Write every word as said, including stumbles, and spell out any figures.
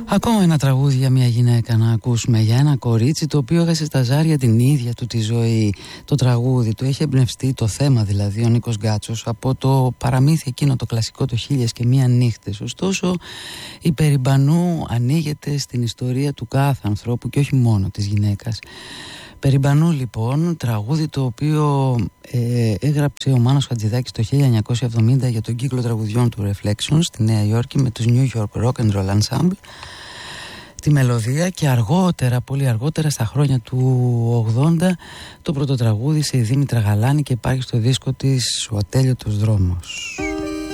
Ακόμα ένα τραγούδι για μια γυναίκα να ακούσουμε, για ένα κορίτσι το οποίο έχασε στα ζάρια την ίδια του τη ζωή. Το τραγούδι του έχει εμπνευστεί, το θέμα δηλαδή, ο Νίκος Γκάτσος, από το παραμύθι εκείνο το κλασικό, το χίλιες και μία νύχτες. Ωστόσο η Περιμπανού ανοίγεται στην ιστορία του κάθε ανθρώπου και όχι μόνο της γυναίκας. Περιμπανού λοιπόν, τραγούδι το οποίο ε, έγραψε ο Μάνος Χατζηδάκης το χίλια εννιακόσια εβδομήντα για τον κύκλο τραγουδιών του Reflections στη Νέα Υόρκη με τους New York Rock and Roll Ensemble, τη μελωδία, και αργότερα, πολύ αργότερα στα χρόνια του ογδόντα, το πρώτο τραγούδι σε Δήμητρα Γαλάνη, και υπάρχει στο δίσκο της «Ο ατέλειωτος δρόμος».